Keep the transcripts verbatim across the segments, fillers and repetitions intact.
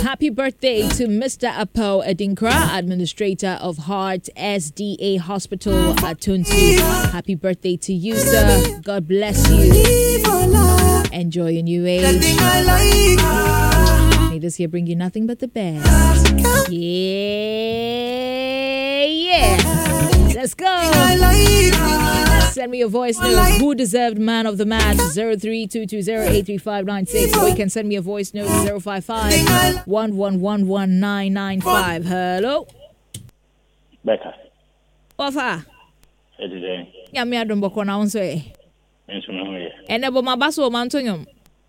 Happy birthday to Mister Apo Edinkra, Administrator of Heart S D A Hospital at Tuntu. Happy birthday to you, sir. God bless you. Enjoy your new age. May this year bring you nothing but the best. Yeah, yeah. Let's go. Send me a voice note. Who deserved man of the match? zero three two two zero eight three five nine six. Or you can send me a voice note. zero five five one one one one nine nine five. Hello? Becca. Ofa. Hey, today. Yeah, me I don't book on ounce way. And about my basso mountain.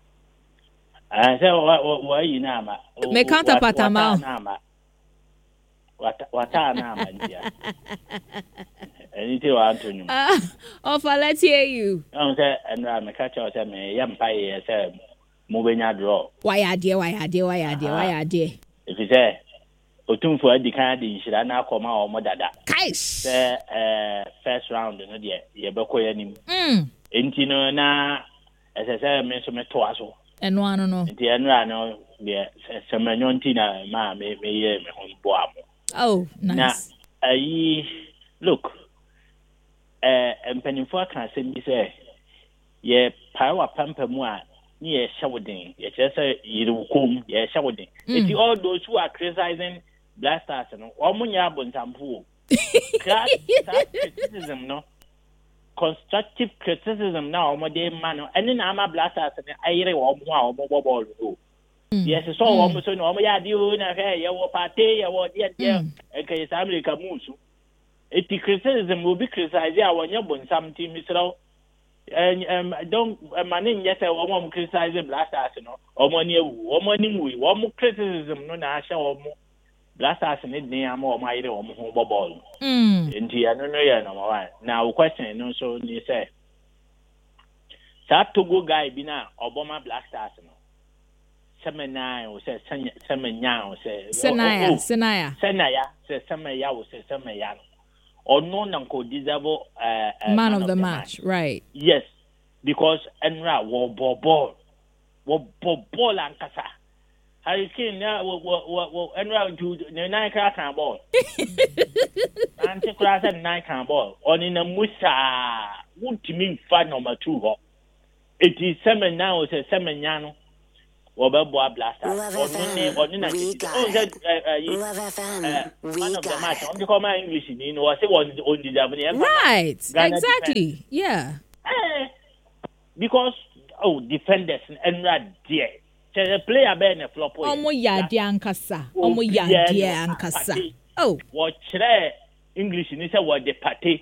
I said, why you now? Me counterpart amount. What what time, dear? Anything want to know? Ah, Ofa, let's hear you. I'm saying, and I'm a catcher, I me, young pie, said, moving your draw. Why are dear, why are dear, why are dear, why are dear? If you say, Otum for the kind of should I now come out or more than that? Kais! The first round, and yet, you're bokoyanim. Hm. Intino na, as I said, mention me twice. And one, no. The Enrano, the Semenontina, ma, me, me, me, home boam. Oh, nice. Now, I look, uh, and Pennyford can say, me say, ye power pamper more, near shouting, ye just say, you come, ye shouting. It's all those who are criticizing blasters and all munya bontampu. Criticism, no. Constructive criticism now, my dear man, and then I'm a blasters and I hear one more ball. Yes, it's all almost so no, I do in a hair, your party, or yet, yeah, okay, it's America Musu. If the criticism will be criticized, yeah, when you're born something, Mister And um, don't, my name, yes, I won't criticize the blasters, or money, or money, one more criticism, no, I shall more blasters and it near more my own home ball. Into the other no, now, question, no, so you say, that to go guy be now, Obama blasters, no. Seminai or say Semenya or say Senaya, Senaya, Senaya, say Semaya or say Semaya, or no uncle deserve uh, man of the match, right? Yes, because Enra war ball ball, war ball and Casa. Hurricane now will Enra to the nine crack and ball. Anti class and nine can ball on in a Musa. Would to mean fan number two. It is Semenya or say Semeniano. Oberboa blaster. Love F M. We got Oh, that it. Love F M. We one of the got match. it. I'm become my English, you know. I say one on the Japanese. Right. Exactly. Yeah. Eh, because oh, defenders and right there. So the player being a flop. Omo yadi ankasa. Omo yadi ankasa. Oh. What today English in this what the party.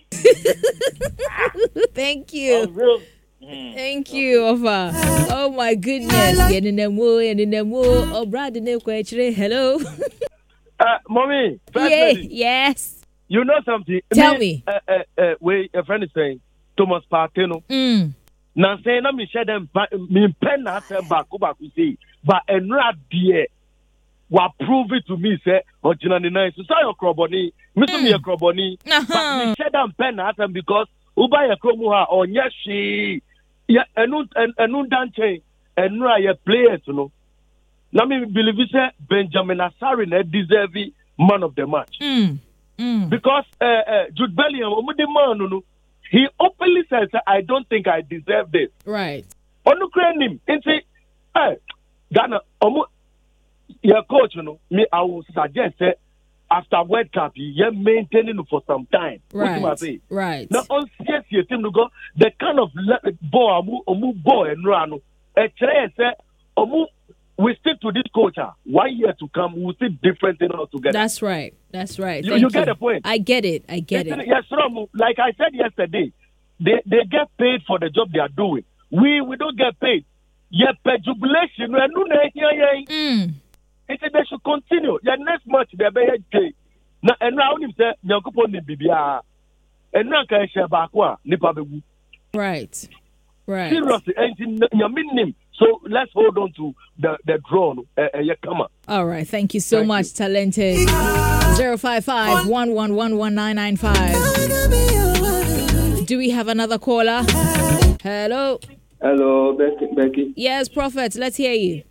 Thank you. Oh, real. Thank you, Ofa. Oh my goodness. Oh, brother, hello. Uh, mommy. Yeah, yes. You know something? Tell me. me. Uh, uh, uh, wait, a friend is saying Thomas Parteno. Mm. Now saying I'm share them. Me pen na say back back we say, but enra dear. Wa prove it to me say originally nice. So your croboni, me to me a croboni. But me share them pen na say because uba ya kromu ha onye shi. Yeah, enu enu dance enra ya players no. Now me believe it say Benjamin Asari na deserve man of the match. Mm. Mm. Because uh, uh, Jude Bellingham, no, he openly says, I don't think I deserve this. Right. On him, and say, hey, Ghana, your coach, you know, me, I will suggest that after World Cup, you're maintaining for some time. Right. What say? Right. Now, on C S C team to go, the kind of ball, omu ball and run, a train say, omu. We stick to this culture. One year to come, we'll see different things altogether. That's right. That's right. You, Thank you you get the point. I get it. I get it. Yes, like I said yesterday, they they get paid for the job they are doing. We we don't get paid. Yeah, pay jubilation. Mm. They should continue. Yeah, next match they be paid. Now and now him say Nyankopon ni bibia. And now can share back one nipa bewu. Right. Right. Seriously, and Nyamin. So let's hold on to the, the drone. Uh, uh, yeah, come on. All right. Thank you so Thank much, you. Talented. zero five five one one one one nine nine five. Do we have another caller? Hello. Hello, Becky. Becky. Yes, Prophet. Let's hear you.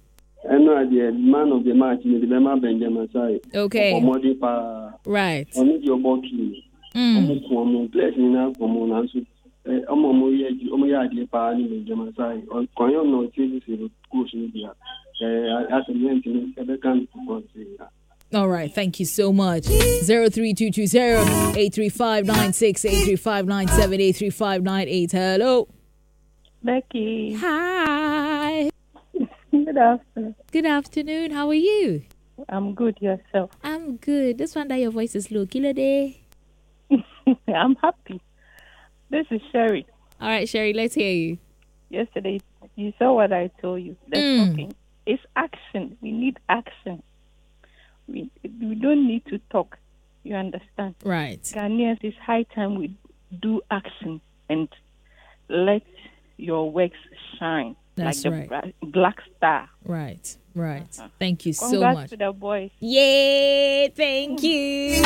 And no idea, man of the match in the Bema Benjamin side. Okay. Right. On your body. Mm. I'm playing now for Monas. I'm a Moya, the Pani Benjamin side. On Coyon, no changes in course media. As a maintenance, I can't say that. All right, thank you so much. zero three two two zero eight three five nine six eight three five nine seven eight three five nine eight. Hello. Becky. Hi. Good afternoon. Good afternoon. How are you? I'm good. Yourself? I'm good. This one that your voice is low. Killer day. I'm happy. This is Sherry. All right, Sherry, let's hear you. Yesterday, you saw what I told you. The mm. talking. It's action. We need action. We, we don't need to talk. You understand? Right. Ghanaians, it's high time we do action and let your works shine. That's like the right. Black Star. Right, right. Uh, thank you Congrats so much. to the boys. Yay, thank you.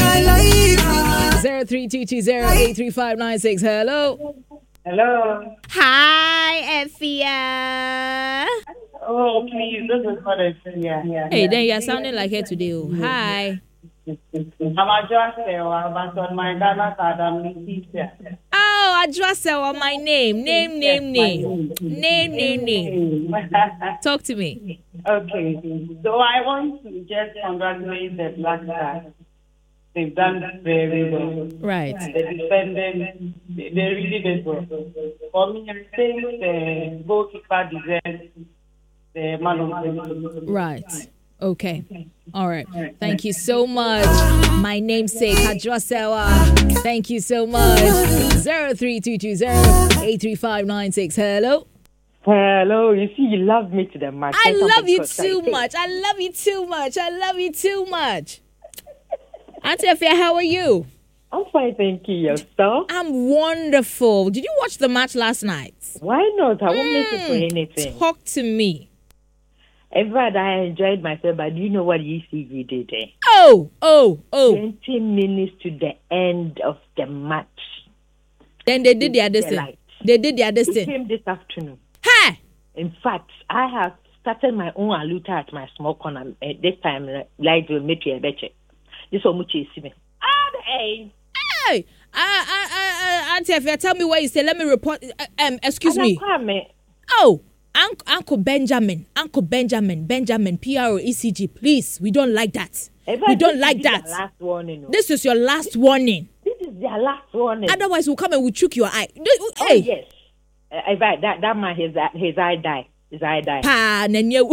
zero three two two zero eight three five nine six. Hello. Hello. Hi, Effia. Oh, please, this is for Effia. Yeah. Hey, then you're sounding like her today. Oh. Hi. I'm a Joshua, but on my Ghana card, I'm Leticia. Oh, Adressa on my name. Name, name, name. Name, name, name. Talk to me. Okay. So I want to just congratulate the Black Stars. They've done very well. Right. The defenders, they, they really did well. For me, I think the goalkeeper deserves the man of the game. Right. Okay. All right. Thank you so much. My namesake, Adressa. Thank you so much. zero three two two zero eight three five nine six. Hello. Hello. You see, you love me to the max. I love you too much. I love you too much. I love you too much. Auntie Effia, how are you? I'm fine, thank you. Yourself? I'm wonderful. Did you watch the match last night? Why not? I won't mm, miss it for anything. Talk to me. In fact, I enjoyed myself, but do you know what E C G did? Eh? Oh, oh, oh. twenty minutes to the end of the match. Then they did their distance. They did their distance. It came this afternoon. Hi. In fact, I have started my own aluta at my small corner. Uh, this time, like will make you a better. This one much is me. Ah, hey. Hey. Ah, ah, ah, Auntie Effia, tell me what you say. Let me report. Uh, um, excuse me. Oh. Uncle, Uncle Benjamin, Uncle Benjamin, Benjamin, P R O E C G, please, we don't like that. If we don't like that. Last warning, no? This is your last warning. This is their last warning. Otherwise, we'll come and we'll choke your eye. Hey. Oh, yes. Uh, that, that man, his, his eye died. His eye died. Pa,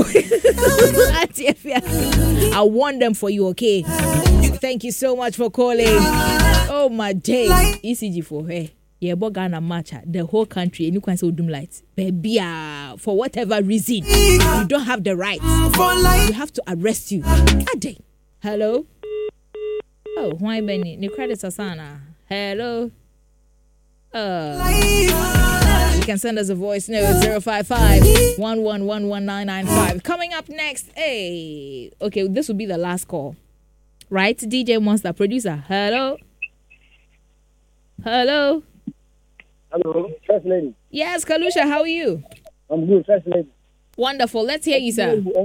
I want them for you, okay? Thank you so much for calling. Oh, my day. E C G for her. Yeah, but Ghana match the whole country and you can say doom lights. Baby, uh, for whatever reason, you don't have the right. We have to arrest you. Ade. Hello? Oh, why Benny? The credits are sana. Hello? Uh, you can send us a voice note zero five five one one one one nine nine five. Coming up next, hey. Okay, this will be the last call. Right? D J Monster, producer. Hello? Hello? Hello, First Lady. Yes, Kalusha, how are you? I'm good, First Lady. Wonderful. Let's hear you, sir. Oh,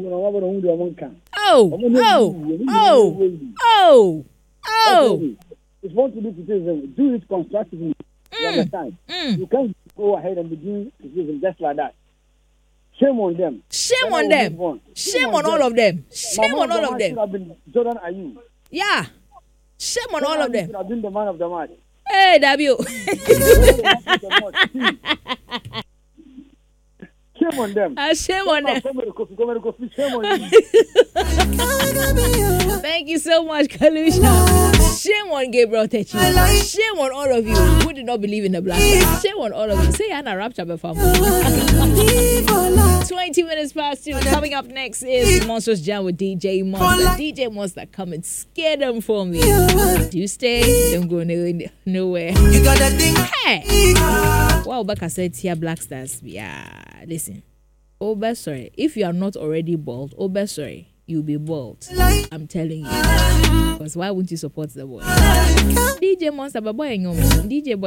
oh, oh, oh, oh. It's what to do citizen. Do it constructively. Mm. You understand? Mm. You can't go ahead and be doing citizen just like that. Shame on them. Shame on them. Shame, Shame on, on all of them. Shame on all of them. Have been Jordan Ayew. Yeah. Shame on all of them. Should have been the man of the match. Hey, W. Shame on them. Uh, shame on them. Thank you so much, Kalusha. Shame on Gabriel Techi. Shame on all of you who did not believe in the black man. Shame on all of you. Say Anna Rapture before. twenty minutes past two. Coming up next is Monsters Jam with D J Monster. D J Monster, come and scare them for me. Do stay. Don't go nowhere. You got that thing. Hey. Well, Becca said here, Black Stars. Yeah, listen. Ober, sorry. If you are not already bald, Ober, sorry, you'll be bald. I'm telling you. Because why wouldn't you support the boy? D J Monster, but boy, D J boy.